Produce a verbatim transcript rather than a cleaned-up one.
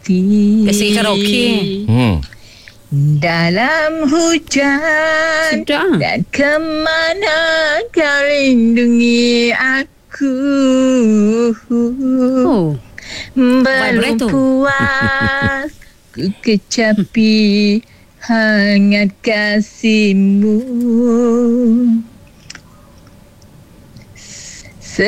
hati. Kasih karaoke. Hmm. Dalam hujan Sudah. dan kemana kau lindungi aku. Oh. Belum tu. puas ku kecapi hangat kasihmu.